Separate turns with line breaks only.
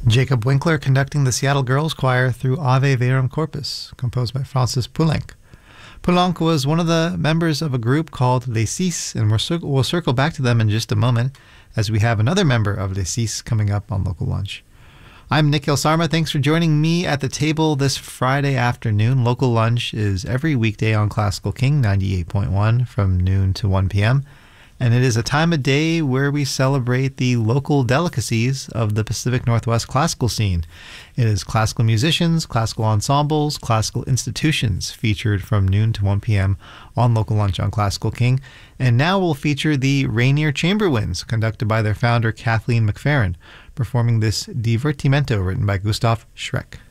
Jacob Winkler conducting the Seattle Girls Choir through Ave Verum Corpus, composed by Francis Poulenc. Poulenc was one of the members of a group called Les Six, and we'll circle back to them in just a moment, as we have another member of Les Six coming up on Local Lunch. I'm Nikhil Sarma. Thanks for joining me at the table this Friday afternoon. Local Lunch is every weekday on Classical King 98.1 from noon to 1 p.m., and it is a time of day where we celebrate the local delicacies of the Pacific Northwest classical scene. It is classical musicians, classical ensembles, classical institutions featured from noon to 1 p.m. on Local Lunch on Classical King. And now we'll feature the Rainier Chamber Winds, conducted by their founder Kathleen McFerrin, performing this Divertimento written by Gustav Schreck.